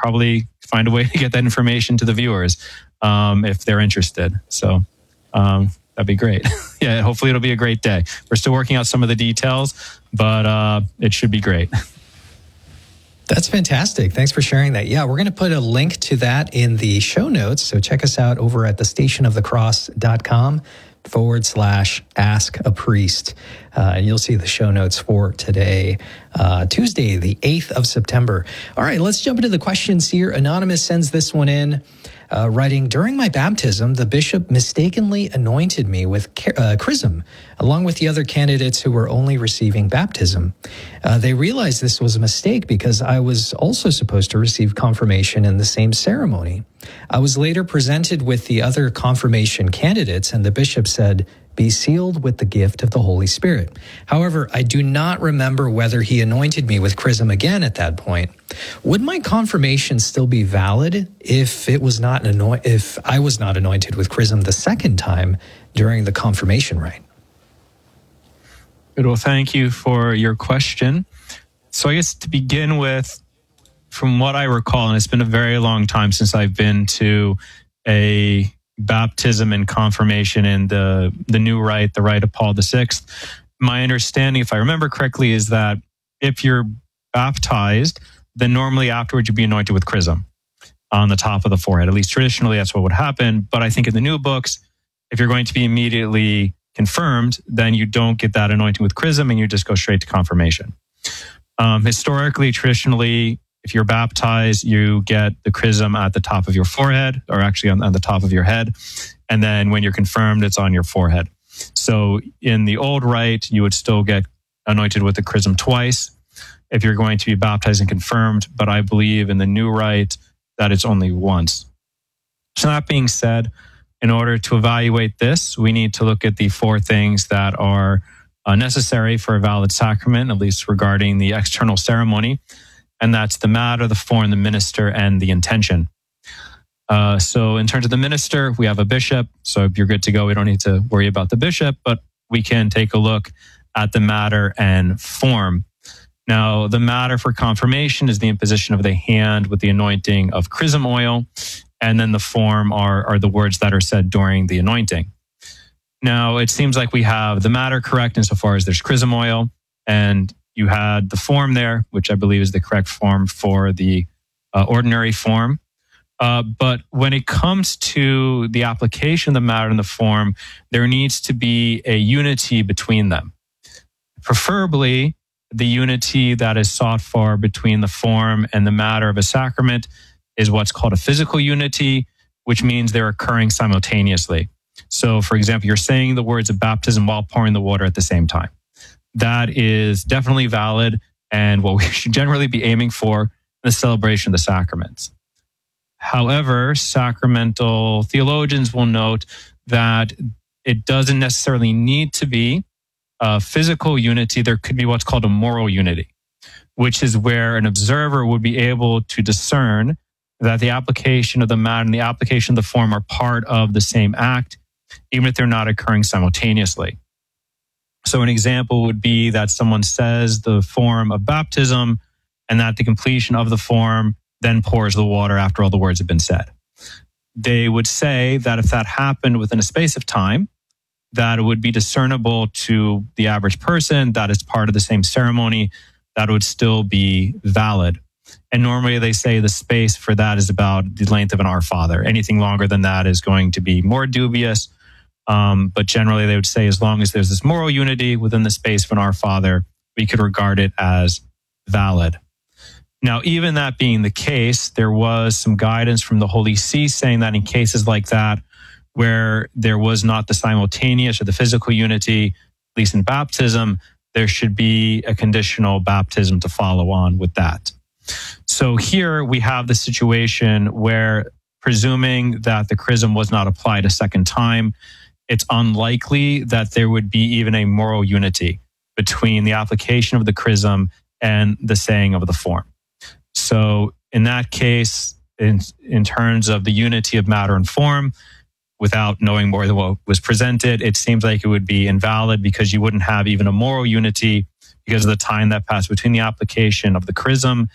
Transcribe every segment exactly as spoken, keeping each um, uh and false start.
probably find a way to get that information to the viewers um, if they're interested. So um, that'd be great. Yeah, hopefully it'll be a great day. We're still working out some of the details, but uh, it should be great. That's fantastic. Thanks for sharing that. Yeah, we're going to put a link to that in the show notes. So check us out over at the station of the cross dot com forward slash ask a priest. Uh, and you'll see the show notes for today, uh, Tuesday, the eighth of September. All right, let's jump into the questions here. Anonymous sends this one in. Uh, writing, during my baptism, the bishop mistakenly anointed me with uh, chrism, along with the other candidates who were only receiving baptism. Uh, they realized this was a mistake because I was also supposed to receive confirmation in the same ceremony. I was later presented with the other confirmation candidates, and the bishop said, be sealed with the gift of the Holy Spirit. However, I do not remember whether he anointed me with chrism again at that point. Would my confirmation still be valid if it was not anoint- if I was not anointed with chrism the second time during the confirmation rite? Good. Well, thank you for your question. So I guess to begin with, from what I recall, and it's been a very long time since I've been to a baptism and confirmation in the, the new rite, the rite of Paul the Sixth. My understanding, if I remember correctly, is that if you're baptized, then normally afterwards you'd be anointed with chrism on the top of the forehead. At least traditionally, that's what would happen. But I think in the new books, if you're going to be immediately confirmed, then you don't get that anointing with chrism and you just go straight to confirmation. Um, historically, traditionally, if you're baptized, you get the chrism at the top of your forehead, or actually on, on the top of your head. And then when you're confirmed, it's on your forehead. So in the old rite, you would still get anointed with the chrism twice if you're going to be baptized and confirmed. But I believe in the new rite that it's only once. So that being said, in order to evaluate this, we need to look at the four things that are uh, necessary for a valid sacrament, at least regarding the external ceremony. And that's the matter, the form, the minister, and the intention. Uh, so in terms of the minister, we have a bishop. So if you're good to go, we don't need to worry about the bishop, but we can take a look at the matter and form. Now, the matter for confirmation is the imposition of the hand with the anointing of chrism oil. And then the form are, are the words that are said during the anointing. Now, it seems like we have the matter correct insofar as there's chrism oil, and you had the form there, which I believe is the correct form for the uh, ordinary form. Uh, but when it comes to the application of the matter and the form, there needs to be a unity between them. Preferably, the unity that is sought for between the form and the matter of a sacrament is what's called a physical unity, which means they're occurring simultaneously. So, for example, you're saying the words of baptism while pouring the water at the same time. That is definitely valid and what we should generally be aiming for in the celebration of the sacraments. However, sacramental theologians will note that it doesn't necessarily need to be a physical unity. There could be what's called a moral unity, which is where an observer would be able to discern that the application of the matter and the application of the form are part of the same act, even if they're not occurring simultaneously. So an example would be that someone says the form of baptism and that the completion of the form then pours the water after all the words have been said. They would say that if that happened within a space of time, that it would be discernible to the average person that it's part of the same ceremony, that it would still be valid. And normally they say the space for that is about the length of an Our Father. Anything longer than that is going to be more dubious. Um, but generally they would say as long as there's this moral unity within the space of an Our Father, we could regard it as valid. Now, even that being the case, there was some guidance from the Holy See saying that in cases like that, where there was not the simultaneous or the physical unity, at least in baptism, there should be a conditional baptism to follow on with that. So here we have the situation where, presuming that the chrism was not applied a second time, it's unlikely that there would be even a moral unity between the application of the chrism and the saying of the form. So in that case, in, in terms of the unity of matter and form, without knowing more than what was presented, it seems like it would be invalid because you wouldn't have even a moral unity because of the time that passed between the application of the chrism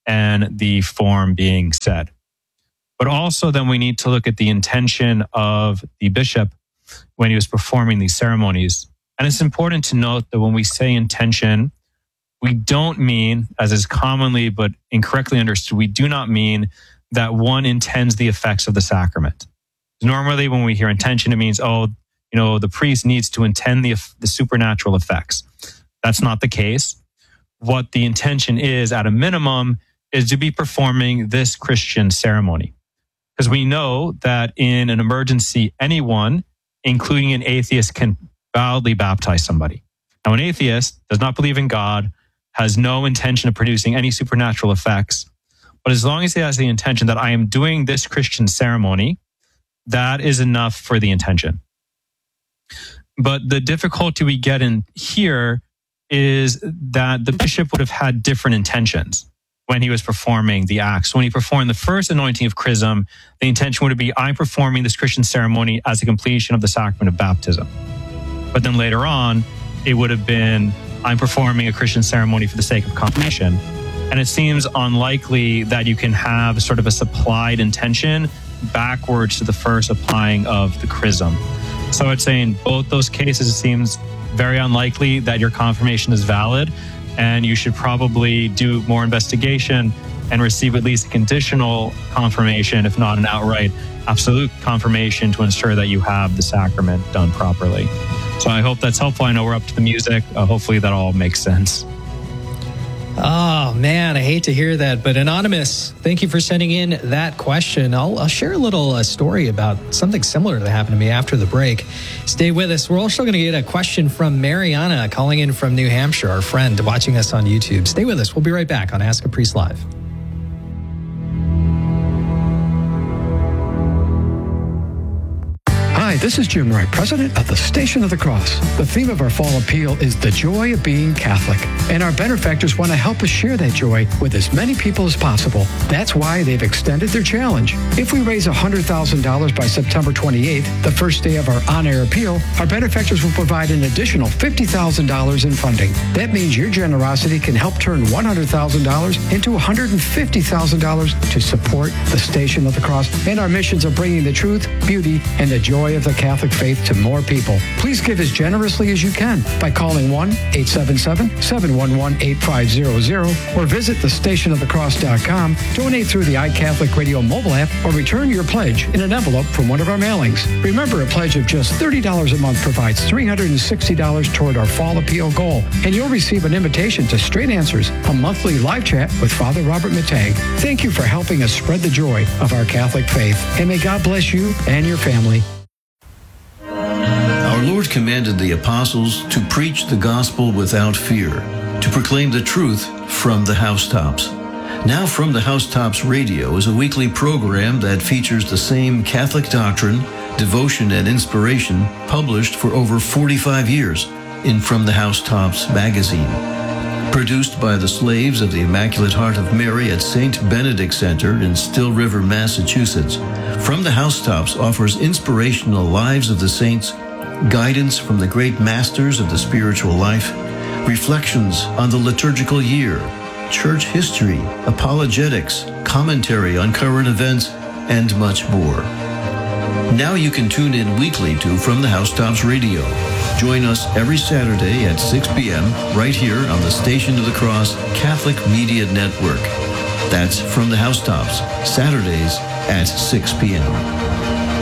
and the form being said. But also then we need to look at the intention of the bishop when he was performing these ceremonies. And it's important to note that when we say intention, we don't mean, as is commonly but incorrectly understood, we do not mean that one intends the effects of the sacrament. Normally when we hear intention, it means, oh, you know, the priest needs to intend the, the supernatural effects. That's not the case. What the intention is, at a minimum, is to be performing this Christian ceremony. Because we know that in an emergency, anyone, including an atheist, can validly baptize somebody. Now, an atheist does not believe in God, has no intention of producing any supernatural effects. But as long as he has the intention that I am doing this Christian ceremony, that is enough for the intention. But the difficulty we get in here is that the bishop would have had different intentions when he was performing the acts. When he performed the first anointing of chrism, the intention would be, I'm performing this Christian ceremony as a completion of the sacrament of baptism. But then later on, it would have been, I'm performing a Christian ceremony for the sake of confirmation. And it seems unlikely that you can have sort of a supplied intention backwards to the first applying of the chrism. So I'd say in both those cases, it seems very unlikely that your confirmation is valid, and you should probably do more investigation and receive at least a conditional confirmation, if not an outright absolute confirmation, to ensure that you have the sacrament done properly. So I hope that's helpful. I know we're up to the music. Uh, hopefully that all makes sense. Oh, man, I hate to hear that. But Anonymous, thank you for sending in that question. I'll, I'll share a little uh, story about something similar that happened to me after the break. Stay with us. We're also going to get a question from Mariana calling in from New Hampshire, our friend watching us on YouTube. Stay with us. We'll be right back on Ask a Priest Live. Hi, this is Jim Wright, president of the Station of the Cross. The theme of our fall appeal is the joy of being Catholic, and our benefactors want to help us share that joy with as many people as possible. That's why they've extended their challenge. If we raise one hundred thousand dollars by September twenty-eighth, the first day of our on-air appeal, our benefactors will provide an additional fifty thousand dollars in funding. That means your generosity can help turn one hundred thousand dollars into one hundred fifty thousand dollars to support the Station of the Cross and our missions of bringing the truth, beauty, and the joy of the Catholic faith to more people. Please give as generously as you can by calling one eight seven seven, seven one one, eight five zero zero or visit the station of the cross dot com, donate through the iCatholic Radio mobile app, or return your pledge in an envelope from one of our mailings. Remember, a pledge of just thirty dollars a month provides three hundred sixty dollars toward our fall appeal goal, and you'll receive an invitation to Straight Answers, a monthly live chat with Father Robert Matang. Thank you for helping us spread the joy of our Catholic faith, and may God bless you and your family. Our Lord commanded the apostles to preach the gospel without fear, to proclaim the truth from the housetops. Now From the Housetops Radio is a weekly program that features the same Catholic doctrine, devotion, and inspiration published for over forty-five years in From the Housetops magazine. Produced by the slaves of the Immaculate Heart of Mary at Saint Benedict Center in Still River, Massachusetts, From the Housetops offers inspirational lives of the saints, guidance from the great masters of the spiritual life, reflections on the liturgical year, church history, apologetics, commentary on current events, and much more. Now you can tune in weekly to From the Housetops Radio. Join us every Saturday at six p.m. right here on the Station of the Cross Catholic Media Network. That's From the Housetops, Saturdays at six p.m.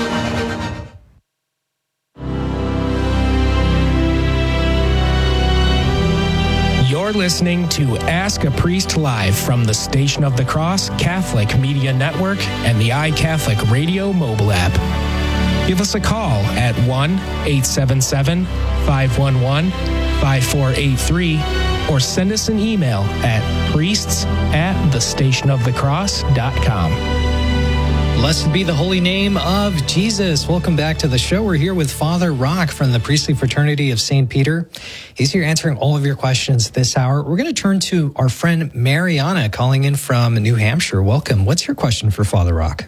You're listening to Ask a Priest Live from the Station of the Cross Catholic Media Network and the iCatholic Radio mobile app. Give us a call at one eight seven seven, five one one, five four eight three or send us an email at priests at the station of the cross dot com. Blessed be the holy name of Jesus. Welcome back to the show. We're here with Father Rock from the Priestly Fraternity of Saint Peter. He's here answering all of your questions this hour. We're going to turn to our friend Mariana calling in from New Hampshire. Welcome. What's your question for Father Rock?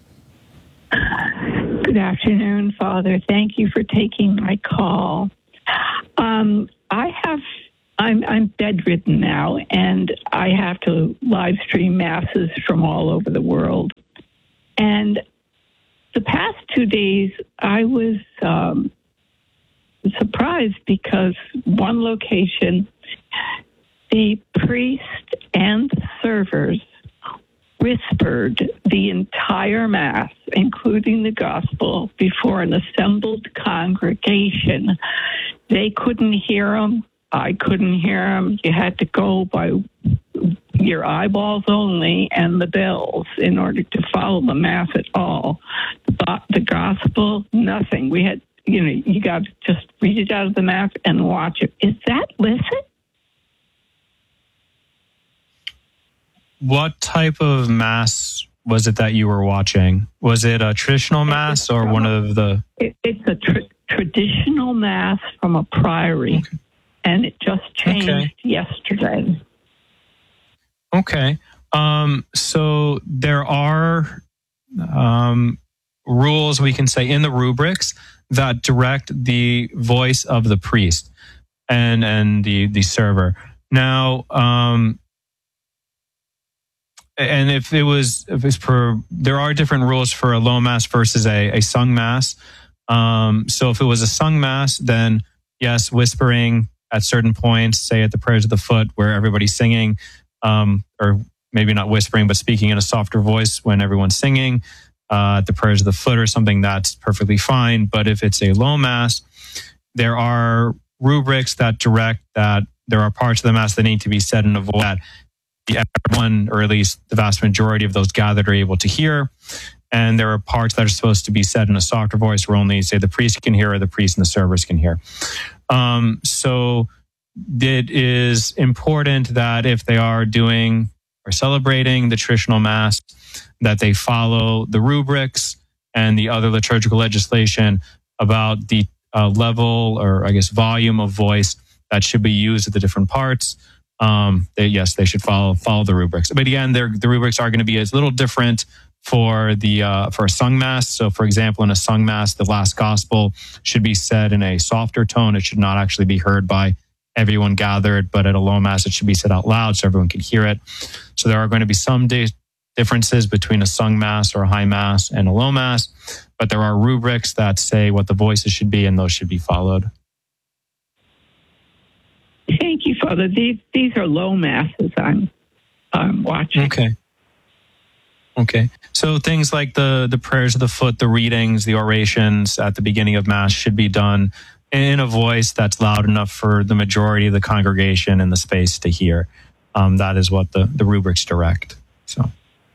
Good afternoon, Father. Thank you for taking my call. Um, I have I'm I'm bedridden now, and I have to live stream masses from all over the world. And the past two days, I was um, surprised because one location, the priest and the servers whispered the entire Mass, including the Gospel, before an assembled congregation. They couldn't hear them. I couldn't hear them. You had to go by your eyeballs only and the bells in order to follow the Mass at all. But the Gospel, nothing. We had, you know, you got to just read it out of the Mass and watch it. Is that licit? What type of Mass was it that you were watching? Was it a traditional Mass or one of the... It, it's a tr- traditional Mass from a priory, okay. And it just changed okay. yesterday. Okay. Um, so there are um, rules, we can say, in the rubrics that direct the voice of the priest and, and the, the server. Now... Um, And if it was, if it's per, there are different rules for a low Mass versus a, a sung Mass. Um, so if it was a sung Mass, then yes, whispering at certain points, say at the prayers of the foot where everybody's singing, um, or maybe not whispering, but speaking in a softer voice when everyone's singing, uh, at the prayers of the foot or something, that's perfectly fine. But if it's a low Mass, there are rubrics that direct that there are parts of the Mass that need to be said in a voice that everyone, or at least the vast majority of those gathered, are able to hear. And there are parts that are supposed to be said in a softer voice where only, say, the priest can hear or the priest and the servers can hear. Um, so it is important that if they are doing or celebrating the traditional Mass, that they follow the rubrics and the other liturgical legislation about the uh, level or, I guess, volume of voice that should be used at the different parts. Um, they, yes, they should follow follow the rubrics. But again, the rubrics are going to be a little different for the uh, for a sung Mass. So, for example, in a sung Mass, the last Gospel should be said in a softer tone. It should not actually be heard by everyone gathered. But at a low Mass, it should be said out loud so everyone can hear it. So there are going to be some di- differences between a sung Mass or a high Mass and a low Mass. But there are rubrics that say what the voices should be, and those should be followed. Thank you, Father. These these are low Masses I'm I'm watching. Okay. Okay. So things like the the prayers of the foot, the readings, the orations at the beginning of Mass should be done in a voice that's loud enough for the majority of the congregation in the space to hear. Um, that is what the, the rubrics direct. So.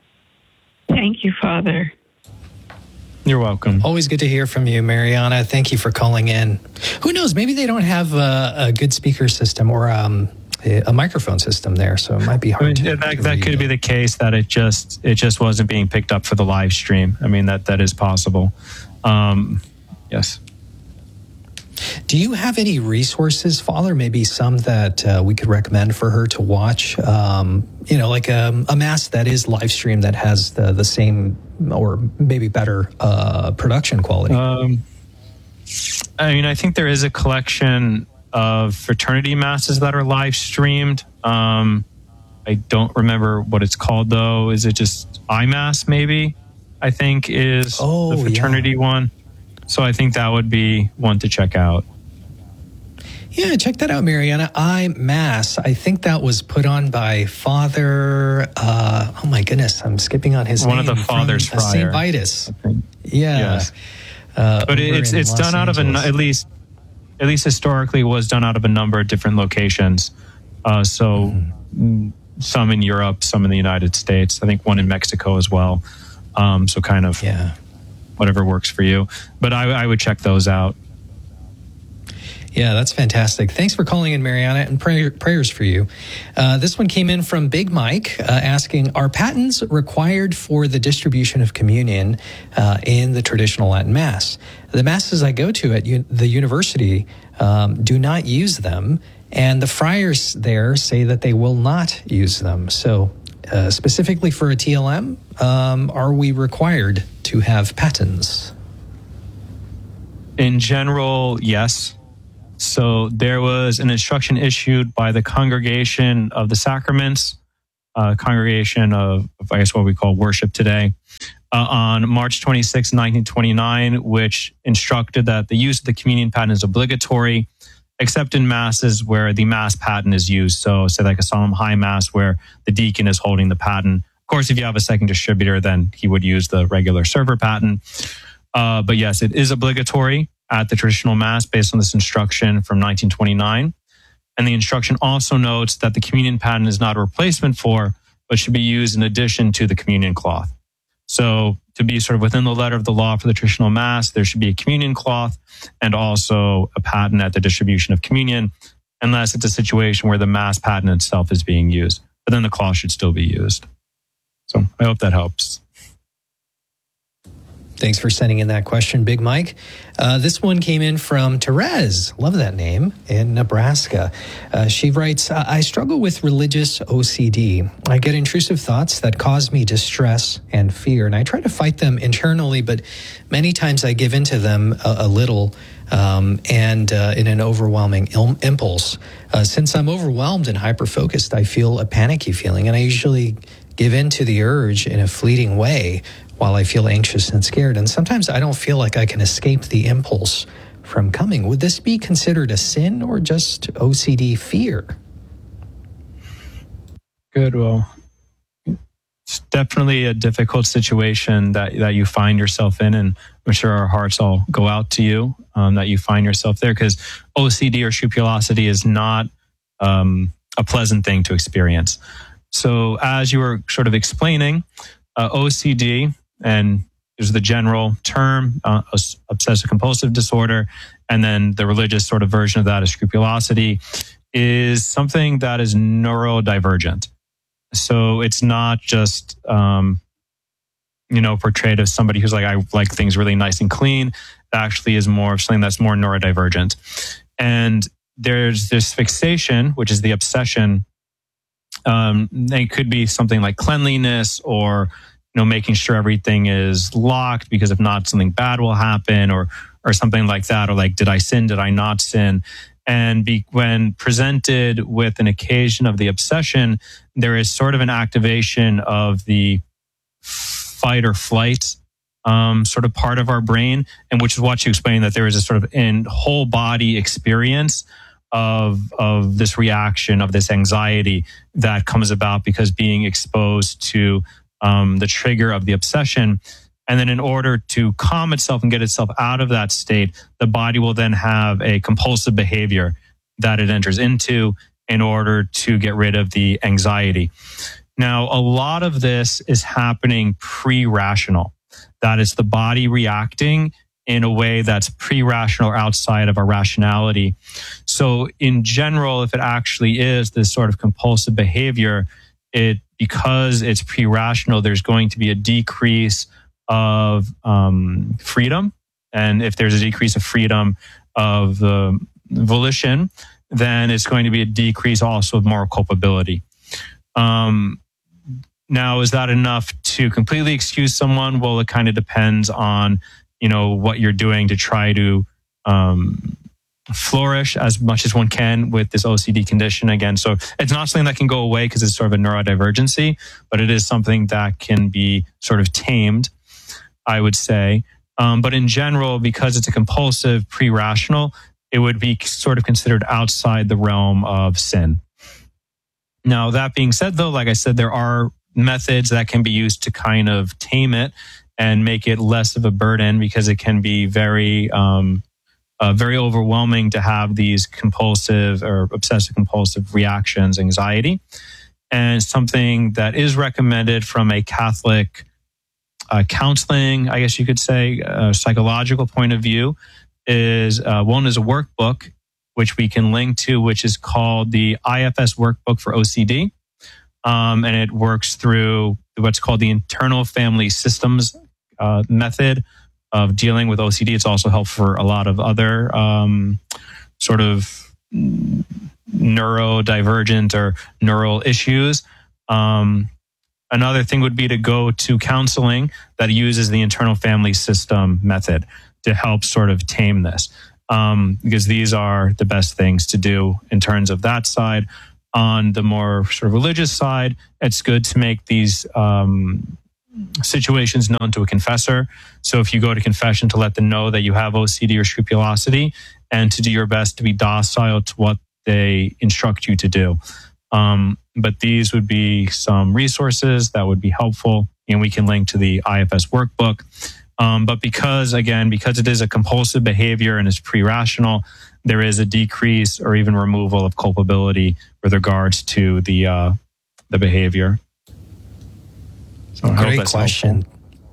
Thank you, Father. You're welcome. Always good to hear from you, Mariana. Thank you for calling in. Who knows? Maybe they don't have a, a good speaker system or um, a, a microphone system there, so it might be hard. I mean, to, that to that could be the case that it just it just wasn't being picked up for the live stream. I mean, that that is possible. Um, yes. Do you have any resources, Father? Maybe some that uh, we could recommend for her to watch? Um, you know, like a, a Mass that is live streamed that has the, the same or maybe better uh, production quality. Um, I mean, I think there is a collection of fraternity Masses that are live streamed. Um, I don't remember what it's called, though. Is it just iMass, maybe? I think is oh, the fraternity yeah. one. So I think that would be one to check out. Yeah, check that out, Mariana. iMass. I think that was put on by Father. Uh, oh my goodness, I'm skipping on his one name. One of the fathers, from, uh, Friar. Saint Vitus. Yeah, yes. uh, but it's it's Los done out Angeles. of a at least at least historically it was done out of a number of different locations. Uh, so mm. some in Europe, some in the United States. I think one in Mexico as well. Um, so kind of yeah. whatever works for you. But I, I would check those out. Yeah, that's fantastic. Thanks for calling in, Mariana, and pray, prayers for you. Uh, this one came in from Big Mike uh, asking, are patens required for the distribution of communion uh, in the traditional Latin Mass? The Masses I go to at u- the university um, do not use them, and the friars there say that they will not use them. So uh, specifically for a T L M, um, are we required to have patens? In general, yes. So there was an instruction issued by the Congregation of the Sacraments, uh, Congregation of, of, I guess, what we call worship today, uh, on March twenty-sixth, nineteen twenty-nine, which instructed that the use of the communion paten is obligatory, except in masses where the mass paten is used. So say like a solemn high mass where the deacon is holding the paten. Of course, if you have a second distributor, then he would use the regular server paten. Uh, but yes, it is obligatory at the traditional mass based on this instruction from nineteen twenty-nine. And the instruction also notes that the communion paten is not a replacement for, but should be used in addition to the communion cloth. So to be sort of within the letter of the law for the traditional mass, there should be a communion cloth and also a paten at the distribution of communion, unless it's a situation where the mass paten itself is being used. But then the cloth should still be used. So I hope that helps. Thanks for sending in that question, Big Mike. Uh, this one came in from Therese, love that name, in Nebraska. Uh, she writes, I struggle with religious O C D. I get intrusive thoughts that cause me distress and fear, and I try to fight them internally, but many times I give in to them a, a little um, and uh, in an overwhelming il- impulse. Uh, since I'm overwhelmed and hyper-focused, I feel a panicky feeling, and I usually give in to the urge in a fleeting way while I feel anxious and scared. And sometimes I don't feel like I can escape the impulse from coming. Would this be considered a sin or just O C D fear? Good. Well, it's definitely a difficult situation that, that you find yourself in. And I'm sure our hearts all go out to you um, that you find yourself there, because O C D or scrupulosity is not um, a pleasant thing to experience. So as you were sort of explaining, uh, O C D, and is the general term, uh, obsessive compulsive disorder, and then the religious sort of version of that is scrupulosity, is something that is neurodivergent. So it's not just, um, you know, portrayed as somebody who's like, I like things really nice and clean. It actually is more of something that's more neurodivergent. And there's this fixation, which is the obsession. Um, it could be something like cleanliness, or you know, making sure everything is locked, because if not, something bad will happen, or or something like that, or like, did I sin? Did I not sin? And be, when presented with an occasion of the obsession, there is sort of an activation of the fight or flight um, sort of part of our brain, and which is what you explained, that there is a sort of in whole body experience of of this reaction, of this anxiety that comes about because being exposed to um, the trigger of the obsession. And then in order to calm itself and get itself out of that state, the body will then have a compulsive behavior that it enters into in order to get rid of the anxiety. Now, a lot of this is happening pre-rational. That is the body reacting in a way that's pre-rational or outside of our rationality. So in general, if it actually is this sort of compulsive behavior, it because it's pre-rational, there's going to be a decrease of um, freedom. And if there's a decrease of freedom of the volition, then it's going to be a decrease also of moral culpability. Um, now, is that enough to completely excuse someone? Well, it kind of depends on, you know, what you're doing to try to um, flourish as much as one can with this O C D condition. Again, so it's not something that can go away because it's sort of a neurodivergency, but it is something that can be sort of tamed, I would say. Um, but in general, because it's a compulsive pre-rational, it would be sort of considered outside the realm of sin. Now, that being said, though, like I said, there are methods that can be used to kind of tame it and make it less of a burden, because it can be very, um, uh, very overwhelming to have these compulsive or obsessive compulsive reactions, anxiety. And something that is recommended from a Catholic uh, counseling, I guess you could say, uh, psychological point of view, is uh, one is a workbook, which we can link to, which is called the I F S Workbook for O C D. Um, and it works through what's called the Internal Family Systems uh, method of dealing with O C D. It's also helpful for a lot of other um, sort of neurodivergent or neural issues. Um, another thing would be to go to counseling that uses the Internal Family System method to help sort of tame this. um, because these are the best things to do in terms of that side. On the more sort of religious side, it's good to make these um, situations known to a confessor. So if you go to confession, to let them know that you have O C D or scrupulosity, and to do your best to be docile to what they instruct you to do. Um, but these would be some resources that would be helpful, and we can link to the I F S workbook. Um, but because, again, because it is a compulsive behavior and is pre-rational, there is a decrease or even removal of culpability with regards to the uh, the behavior. So I hope Great that's question. helpful.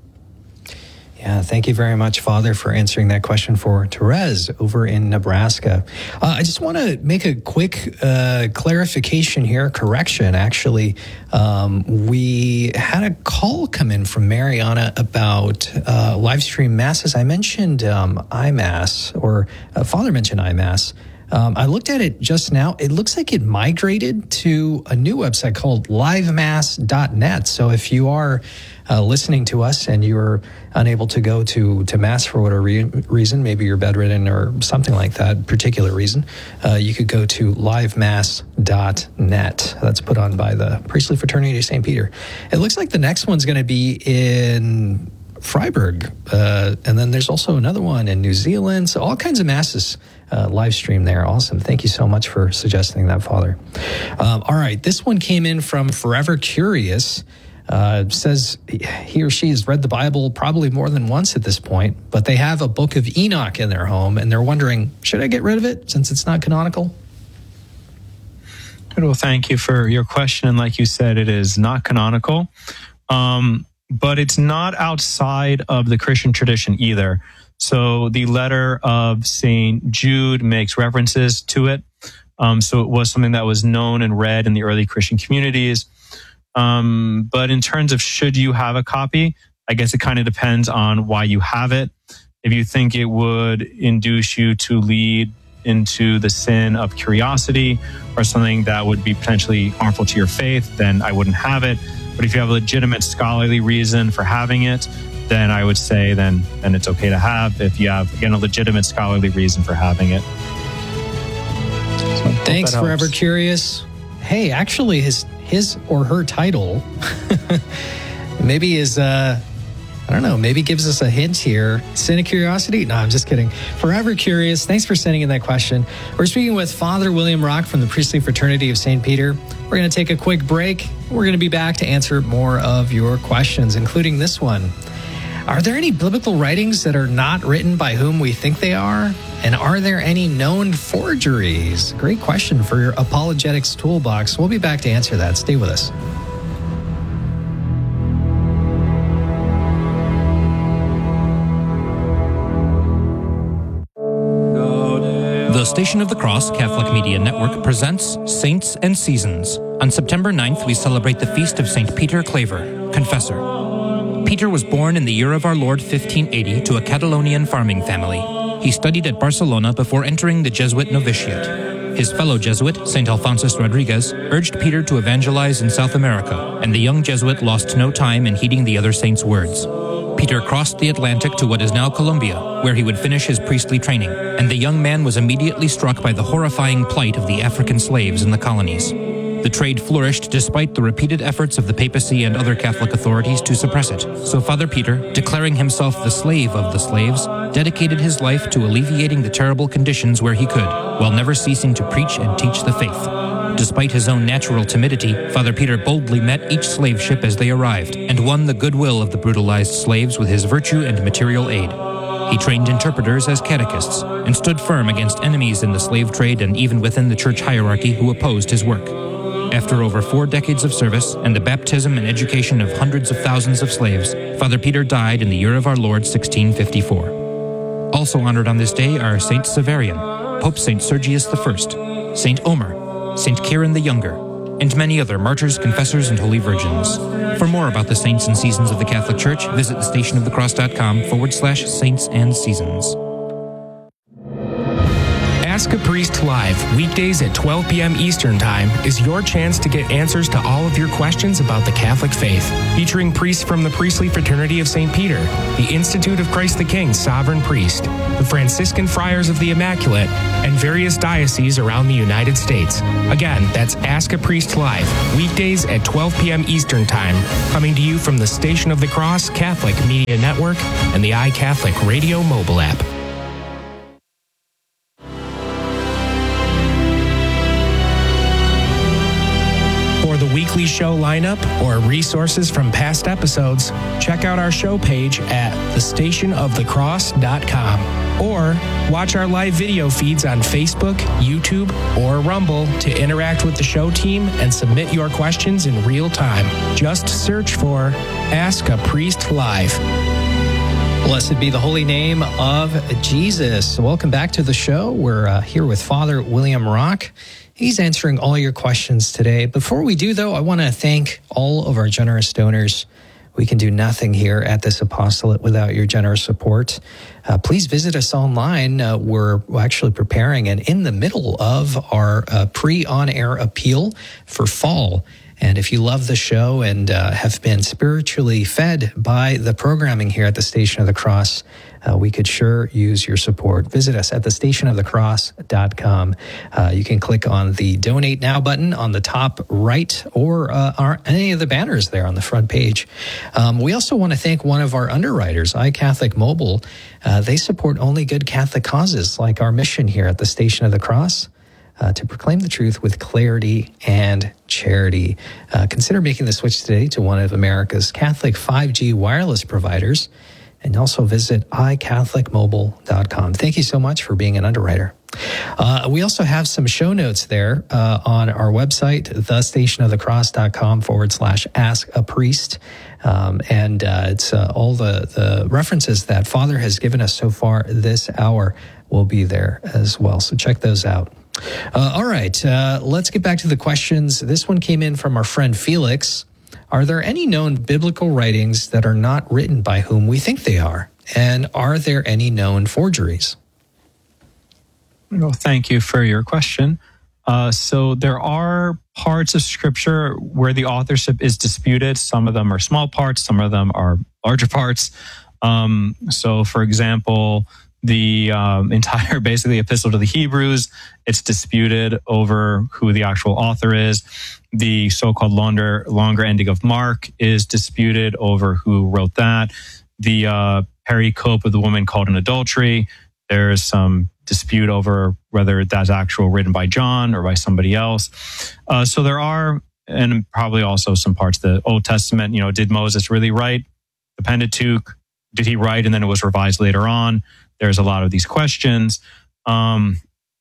Yeah, thank you very much, Father, for answering that question for Therese over in Nebraska. Uh, I just want to make a quick uh, clarification here, correction, actually. Um, we had a call come in from Mariana about uh, live stream masses. I mentioned um, iMass, or uh, Father mentioned iMass. Um, I looked at it just now. It looks like it migrated to a new website called live mass dot net. So if you are uh, listening to us and you're unable to go to, to Mass for whatever re- reason, maybe you're bedridden or something like that, particular reason, uh, you could go to live mass dot net. That's put on by the Priestly Fraternity of Saint Peter. It looks like the next one's going to be in Freiburg. Uh, and then there's also another one in New Zealand. So all kinds of masses uh, live stream there. Awesome. Thank you so much for suggesting that, Father. Um, all right. This one came in from Forever Curious. Uh, says he or she has read the Bible probably more than once at this point, but they have a book of Enoch in their home and they're wondering, should I get rid of it since it's not canonical? Good. Well, thank you for your question. And like you said, it is not canonical. Um, But it's not outside of the Christian tradition either. So the letter of Saint Jude makes references to it. Um, so it was something that was known and read in the early Christian communities. Um, but in terms of should you have a copy, I guess it kind of depends on why you have it. If you think it would induce you to lead into the sin of curiosity or something that would be potentially harmful to your faith, then I wouldn't have it. But if you have a legitimate scholarly reason for having it, then I would say then then it's okay to have, if you have, again, a legitimate scholarly reason for having it. So Thanks, Forever Curious. Hey, actually, his his or her title maybe is, uh, I don't know, maybe gives us a hint here. Sin of Curiosity? No, I'm just kidding. Forever Curious, thanks for sending in that question. We're speaking with Father William Rock from the Priestly Fraternity of Saint Peter. We're going to take a quick break. We're going to be back to answer more of your questions, including this one. Are there any biblical writings that are not written by whom we think they are? And are there any known forgeries? Great question for your apologetics toolbox. We'll be back to answer that. Stay with us. The Station of the Cross Catholic Media Network presents Saints and Seasons. On September ninth, we celebrate the feast of Saint Peter Claver, Confessor. Peter was born in the year of our Lord fifteen eighty to a Catalonian farming family. He studied at Barcelona before entering the Jesuit novitiate. His fellow Jesuit, Saint Alphonsus Rodriguez, urged Peter to evangelize in South America, and the young Jesuit lost no time in heeding the other saint's words. Peter crossed the Atlantic to what is now Colombia, where he would finish his priestly training, and the young man was immediately struck by the horrifying plight of the African slaves in the colonies. The trade flourished despite the repeated efforts of the papacy and other Catholic authorities to suppress it. So Father Peter, declaring himself the slave of the slaves, dedicated his life to alleviating the terrible conditions where he could, while never ceasing to preach and teach the faith. Despite his own natural timidity, Father Peter boldly met each slave ship as they arrived and won the goodwill of the brutalized slaves with his virtue and material aid. He trained interpreters as catechists and stood firm against enemies in the slave trade and even within the church hierarchy who opposed his work. After over four decades of service and the baptism and education of hundreds of thousands of slaves, Father Peter died in the year of our Lord sixteen fifty-four. Also honored on this day are Saint Severian, Pope Saint Sergius the First, Saint Omer, Saint Kieran the Younger, and many other martyrs, confessors, and holy virgins. For more about the saints and seasons of the Catholic Church, visit thestationofthecross.com forward slash saints and seasons. Ask a Priest Priest Live, weekdays at twelve p.m. Eastern Time, is your chance to get answers to all of your questions about the Catholic faith. Featuring priests from the Priestly Fraternity of Saint Peter, the Institute of Christ the King Sovereign Priest, the Franciscan Friars of the Immaculate, and various dioceses around the United States. Again, that's Ask a Priest Live, weekdays at twelve p.m. Eastern Time, coming to you from the Station of the Cross Catholic Media Network and the iCatholic Radio mobile app. For the weekly show lineup or resources from past episodes, check out our show page at the station of the cross dot com or watch our live video feeds on Facebook, YouTube, or Rumble to interact with the show team and submit your questions in real time. Just search for Ask a Priest Live. Blessed be the holy name of Jesus. Welcome back to the show. We're uh, here with Father William Rock. He's answering all your questions today. Before we do, though, I want to thank all of our generous donors. We can do nothing here at this apostolate without your generous support. Uh, please visit us online. Uh, we're actually preparing and in the middle of our uh, pre-on-air appeal for fall. And if you love the show and uh, have been spiritually fed by the programming here at the Station of the Cross, uh, we could sure use your support. Visit us at the station of the cross dot com. Uh, you can click on the Donate Now button on the top right or uh, our, any of the banners there on the front page. Um, we also want to thank one of our underwriters, iCatholic Mobile. Uh, they support only good Catholic causes like our mission here at the Station of the Cross. Uh, to proclaim the truth with clarity and charity. Uh, consider making the switch today to one of America's Catholic five G wireless providers, and also visit i catholic mobile dot com. Thank you so much for being an underwriter. Uh, we also have some show notes there uh, on our website, the station of the cross dot com forward slash ask a priest. Um, and uh, it's uh, all the, the references that Father has given us so far this hour will be there as well. So check those out. Uh, all right, uh, let's get back to the questions. This one came in from our friend Felix. Are there any known biblical writings that are not written by whom we think they are? And are there any known forgeries? Well, thank you for your question. Uh, so there are parts of Scripture where the authorship is disputed. Some of them are small parts. Some of them are larger parts. Um, so, for example, the um, entire, basically, Epistle to the Hebrews, it's disputed over who the actual author is. The so-called longer, longer ending of Mark is disputed over who wrote that. The uh, pericope of the woman caught in adultery, there's some dispute over whether that's actual written by John or by somebody else. Uh, so there are, and probably also some parts of the Old Testament, you know, did Moses really write the Pentateuch? Did he write and then it was revised later on? There's a lot of these questions. Um,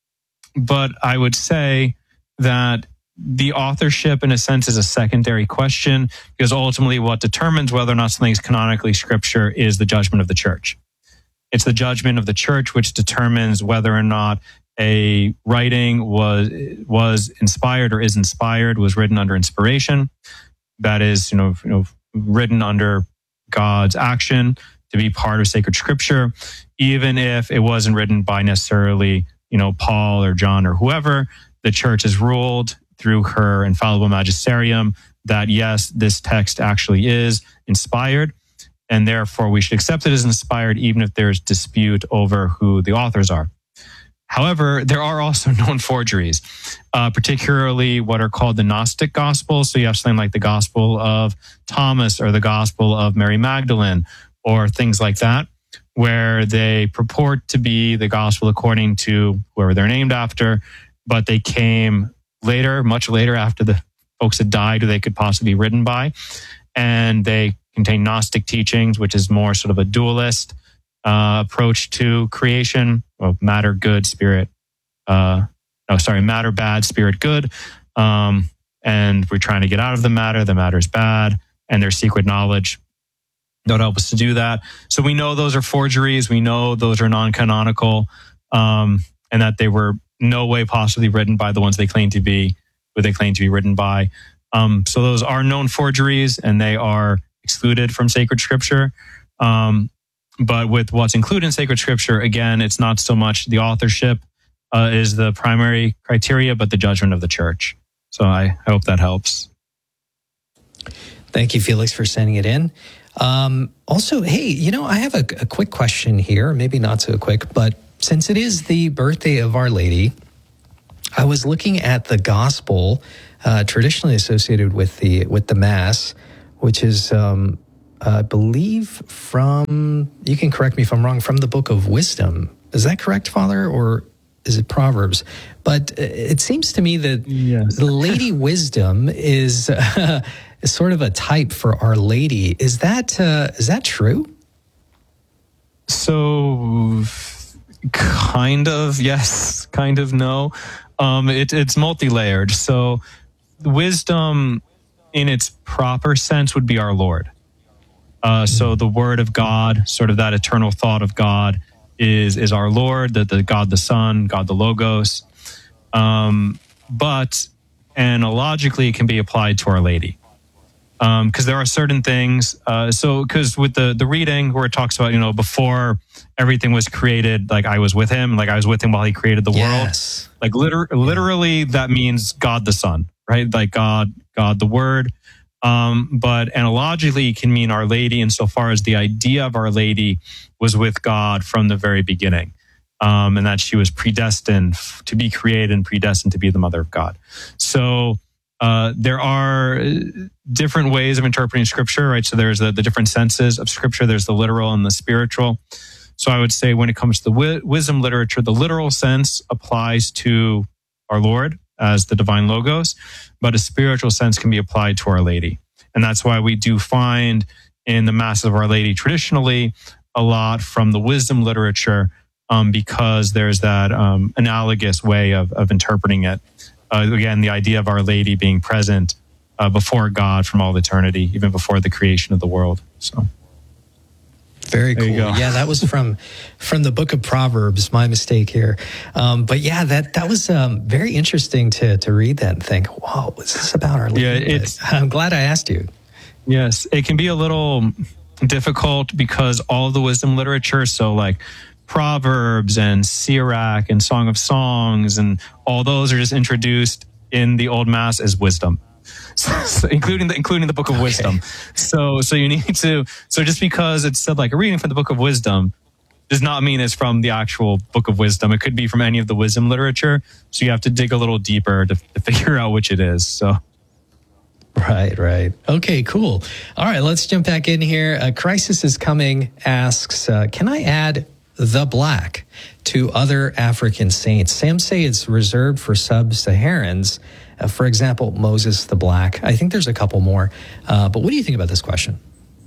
but I would say that the authorship, in a sense, is a secondary question, because ultimately what determines whether or not something is canonically scripture is the judgment of the church. It's the judgment of the church which determines whether or not a writing was was inspired or is inspired, was written under inspiration. That is, you know, you know, written under God's action to be part of sacred scripture, even if it wasn't written by necessarily, you know, Paul or John or whoever. The church has ruled through her infallible magisterium that yes, this text actually is inspired, and therefore we should accept it as inspired, even if there's dispute over who the authors are. However, there are also known forgeries, uh, particularly what are called the Gnostic Gospels. So you have something like the Gospel of Thomas or the Gospel of Mary Magdalene or things like that, where they purport to be the gospel according to whoever they're named after, but they came later, much later after the folks had died who they could possibly be written by. And they contain Gnostic teachings, which is more sort of a dualist uh, approach to creation. Well, matter, good, spirit. Uh, no, sorry, matter, bad, spirit, good. Um, and we're trying to get out of the matter. The matter is bad. And there's secret knowledge that would help us to do that. So we know those are forgeries. We know those are non-canonical, um, and that they were no way possibly written by the ones they claim to be, who they claim to be written by. Um, so those are known forgeries, and they are excluded from sacred scripture. Um, but with what's included in sacred scripture, again, it's not so much the authorship uh, is the primary criteria, but the judgment of the church. So I, I hope that helps. Thank you, Felix, for sending it in. Um, also, hey, you know, I have a, a quick question here, maybe not so quick, but since it is the birthday of Our Lady, I was looking at the gospel uh, traditionally associated with the with the Mass, which is, um, I believe, from, you can correct me if I'm wrong, from the Book of Wisdom. Is that correct, Father, or is it Proverbs? But it seems to me that yes. the Lady Wisdom is, uh, is sort of a type for Our Lady. Is that uh, is that true? So, kind of yes, kind of no. Um, it, it's multi-layered. So, wisdom, in its proper sense, would be our Lord. Uh, so, the Word of God, sort of that eternal thought of God, is is our Lord, the, the God the Son, God the Logos. Um, but analogically, it can be applied to Our Lady. Because um, there are certain things, uh, so because with the, the reading where it talks about, you know, before everything was created, like I was with him, like I was with him while he created the yes. world. Like liter- literally that means God the Son, right? Like God, God the Word. Um, but analogically it can mean Our Lady insofar as the idea of Our Lady was with God from the very beginning. Um, and that she was predestined to be created and predestined to be the mother of God. So uh, there are different ways of interpreting Scripture, right? So there's the, the different senses of Scripture. There's the literal and the spiritual. So I would say when it comes to the wi- wisdom literature, the literal sense applies to our Lord as the divine Logos, but a spiritual sense can be applied to Our Lady. And that's why we do find in the Mass of Our Lady traditionally a lot from the wisdom literature, um, because there's that um, analogous way of, of interpreting it. Uh, again, the idea of Our Lady being present uh, before God from all eternity, even before the creation of the world. So, very cool. Yeah, that was from from the Book of Proverbs. My mistake here, um, but yeah, that that was um, very interesting to to read that and think, "Wow, what's this about Our Lady?" Yeah, it's, I'm glad I asked you. Yes, it can be a little difficult because all of the wisdom literature, so like Proverbs and Sirach and Song of Songs and all those are just introduced in the Old Mass as wisdom, so, so including the including the Book of okay. Wisdom. So so you need to so just because it's said like a reading from the Book of Wisdom does not mean it's from the actual Book of Wisdom. It could be from any of the wisdom literature. So you have to dig a little deeper to, to figure out which it is. So. Right, right. Okay, cool. All right, let's jump back in here. Uh, Crisis is Coming asks, uh, can I add the Black to other African saints? Some say it's reserved for sub-Saharans. Uh, for example, Moses the Black. I think there's a couple more. Uh, but what do you think about this question?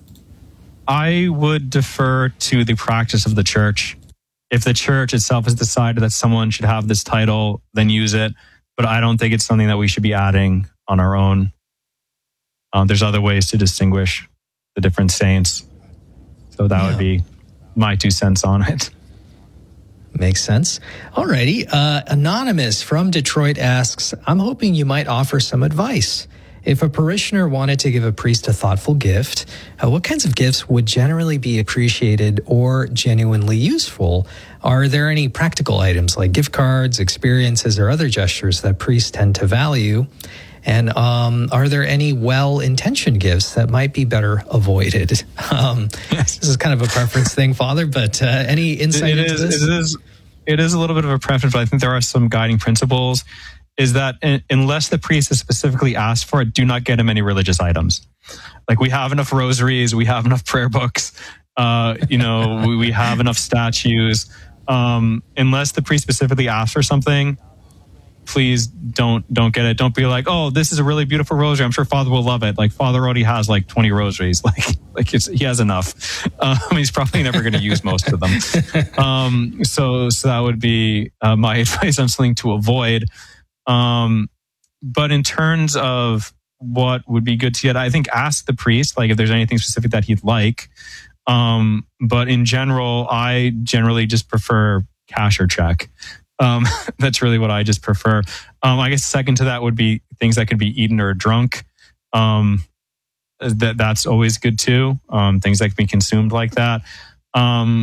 I would defer to the practice of the church. If the church itself has decided that someone should have this title, then use it. But I don't think it's something that we should be adding on our own. Um, there's other ways to distinguish the different saints. So that yeah. would be my two cents on it. Makes sense. Alrighty. Uh, Anonymous from Detroit asks, I'm hoping you might offer some advice. If a parishioner wanted to give a priest a thoughtful gift, uh, what kinds of gifts would generally be appreciated or genuinely useful? Are there any practical items like gift cards, experiences, or other gestures that priests tend to value? And um, are there any well-intentioned gifts that might be better avoided? Um, yes. This is kind of a preference thing, Father, but uh, any insight it into is, this? It is, it is a little bit of a preference, but I think there are some guiding principles, is that in, unless the priest has specifically asked for it, do not get him any religious items. Like we have enough rosaries, we have enough prayer books, uh, you know, we, we have enough statues. Um, unless the priest specifically asks for something, please don't don't get it. Don't be like, oh, this is a really beautiful rosary. I'm sure Father will love it. Like Father already has like twenty rosaries. Like like it's, he has enough. Um, he's probably never going to use most of them. Um, so so that would be uh, my advice on something to avoid. Um, but in terms of what would be good to get, I think ask the priest like if there's anything specific that he'd like. Um, but in general, I generally just prefer cash or check. Um, that's really what I just prefer. Um, I guess second to that would be things that could be eaten or drunk. Um, that that's always good too. Um, things that can be consumed like that. Um,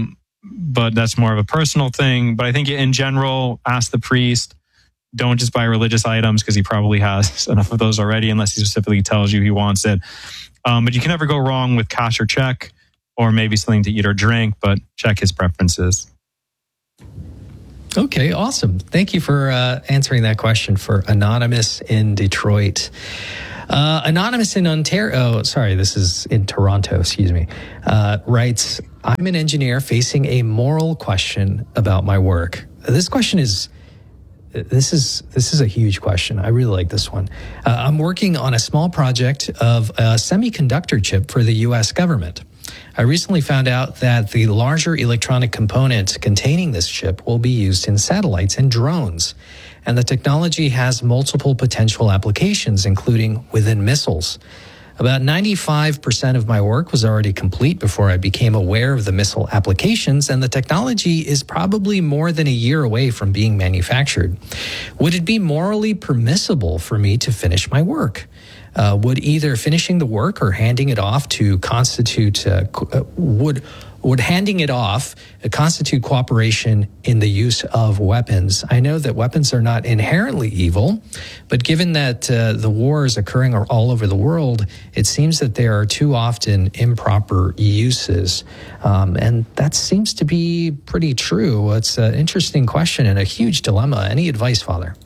but that's more of a personal thing. But I think in general, ask the priest. Don't just buy religious items because he probably has enough of those already, unless he specifically tells you he wants it. Um, but you can never go wrong with cash or check, or maybe something to eat or drink, but check his preferences. Okay, awesome. Thank you for uh, answering that question for Anonymous in Detroit. Uh, Anonymous in Ontario, oh, sorry, this is in Toronto, excuse me, uh, writes, I'm an engineer facing a moral question about my work. This question is, this is, this is a huge question. I really like this one. Uh, I'm working on a small project of a semiconductor chip for the U S government. I recently found out that the larger electronic component containing this chip will be used in satellites and drones. And the technology has multiple potential applications, including within missiles. About ninety-five percent of my work was already complete before I became aware of the missile applications, and the technology is probably more than a year away from being manufactured. Would it be morally permissible for me to finish my work? Uh, would either finishing the work or handing it off to constitute uh, co- would would handing it off uh, constitute cooperation in the use of weapons? I know that weapons are not inherently evil, but given that uh, the wars occurring are all over the world, it seems that there are too often improper uses, um, and that seems to be pretty true. It's an interesting question and a huge dilemma. Any advice, Father?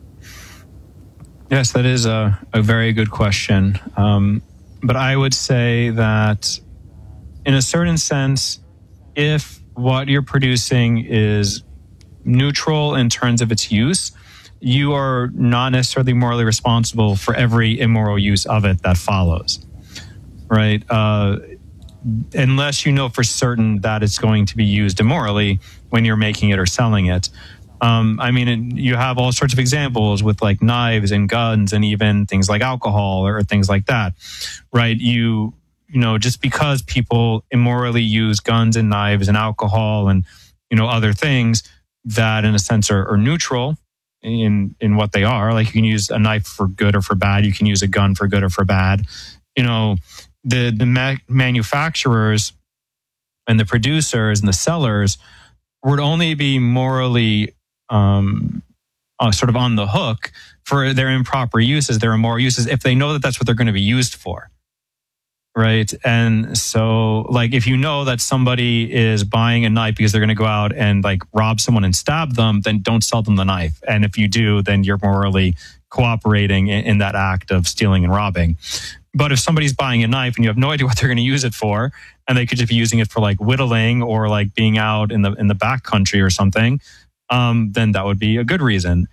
Yes, that is a, a very good question. Um, but I would say that in a certain sense, if what you're producing is neutral in terms of its use, you are not necessarily morally responsible for every immoral use of it that follows, right? Uh, unless you know for certain that it's going to be used immorally when you're making it or selling it. Um, I mean, you have all sorts of examples with like knives and guns and even things like alcohol or things like that, right? You, you know, just because people immorally use guns and knives and alcohol and, you know, other things that in a sense are, are neutral in, in what they are. Like you can use a knife for good or for bad. You can use a gun for good or for bad. You know, the, the ma- manufacturers and the producers and the sellers would only be morally um, uh, sort of on the hook for their improper uses, their immoral uses, if they know that that's what they're going to be used for. Right. And so like, if you know that somebody is buying a knife because they're going to go out and like rob someone and stab them, then don't sell them the knife. And if you do, then you're morally cooperating in, in that act of stealing and robbing. But if somebody's buying a knife and you have no idea what they're going to use it for, and they could just be using it for like whittling or like being out in the, in the back country or something, um, then that would be a good reason.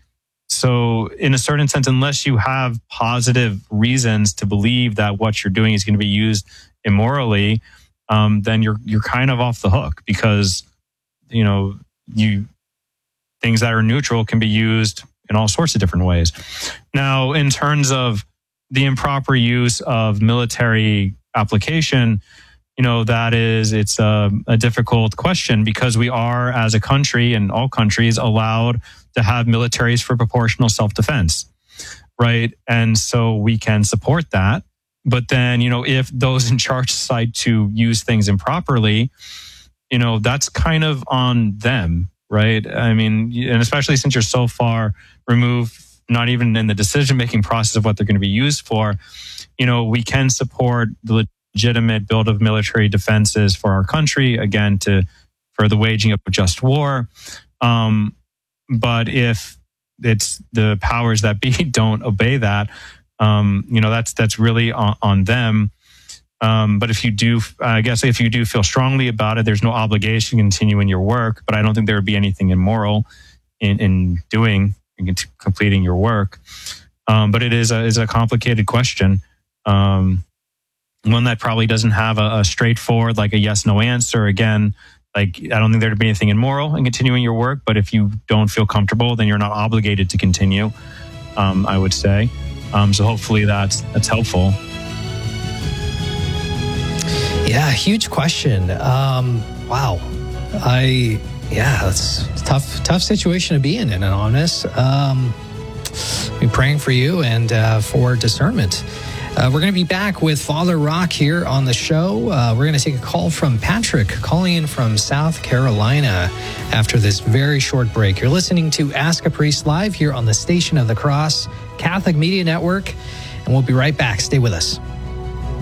So in a certain sense, unless you have positive reasons to believe that what you're doing is going to be used immorally, um, then you're you're kind of off the hook because, you know, you things that are neutral can be used in all sorts of different ways. Now, in terms of the improper use of military application, you know, that is, it's a, a difficult question because we are, as a country and all countries, allowed to have militaries for proportional self-defense, right? And so we can support that. But then, you know, if those in charge decide to use things improperly, you know, that's kind of on them, right? I mean, and especially since you're so far removed, not even in the decision-making process of what they're going to be used for, you know, we can support the legitimate build of military defenses for our country, again, to for the waging of a just war. Um, but if it's the powers that be don't obey that, um, you know, that's that's really on, on them. Um, but if you do, I guess if you do feel strongly about it, there's no obligation to continue in your work. But I don't think there would be anything immoral in, in doing and completing your work. Um, but it is a, is a complicated question. Um, one that probably doesn't have a, a straightforward, like a yes, no answer. Again, like, I don't think there'd be anything immoral in continuing your work, but if you don't feel comfortable, then you're not obligated to continue, um, I would say. Um, so hopefully that's, that's helpful. Yeah, huge question. Um, wow. I, yeah, that's a tough, tough situation to be in, and honest. Um, be praying for you and uh, for discernment. Uh, we're going to be back with Father Rock here on the show. Uh, we're going to take a call from Patrick, calling in from South Carolina after this very short break. You're listening to Ask a Priest live here on the Station of the Cross Catholic Media Network, and we'll be right back. Stay with us.